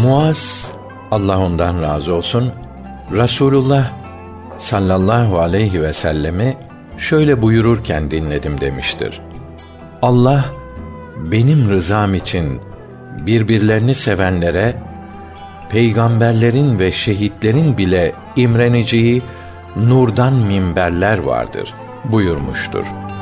Muaz, Allah ondan razı olsun, Resulullah sallallahu aleyhi ve sellemi şöyle buyururken dinledim demiştir: Allah, benim rızam için birbirlerini sevenlere, peygamberlerin ve şehitlerin bile imreneceği nurdan minberler vardır buyurmuştur.